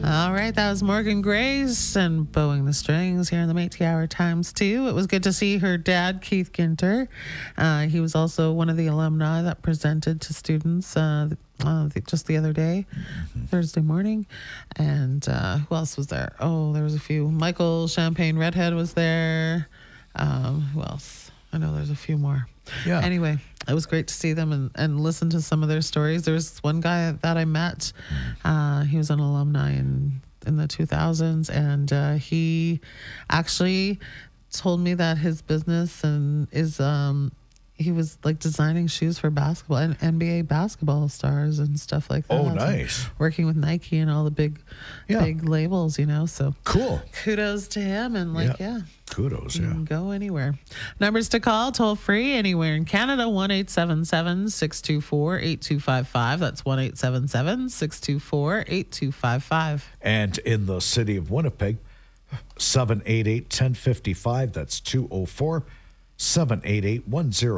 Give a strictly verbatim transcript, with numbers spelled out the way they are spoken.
All right, that was Morgan Grace and Bowing the Strings here in the Métis Hour times two. It was good to see her dad, Keith Ginter. Uh, he was also one of the alumni that presented to students uh, uh, just the other day, mm-hmm. Thursday morning. And uh, who else was there? Oh, there was a few. Michael Champagne Redhead was there. Um, who else? I know there's a few more. Yeah. Anyway, it was great to see them and, and listen to some of their stories. There was one guy that I met. Uh, he was an alumni in, in the two thousands, and uh, he actually told me that his business and is um, he was like designing shoes for basketball and N B A basketball stars and stuff like that. Oh, nice. And working with Nike and all the big, yeah. big labels, you know. So cool. Kudos to him, and like, yeah. yeah. Kudos, you yeah. can go anywhere. Numbers to call, toll free anywhere in Canada, one eight seven seven, six two four, eight two five five. That's one eight seven seven, six two four, eight two five five. And in the city of Winnipeg, seven eight eight, one zero five five. That's two oh four, seven eight eight, one zero